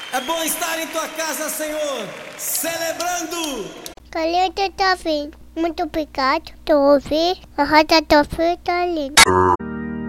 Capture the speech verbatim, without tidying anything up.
É bom estar em tua casa, Senhor, celebrando. Calheta tá vindo. Muito obrigado. Tô ouvindo. A roda do filho tá linda.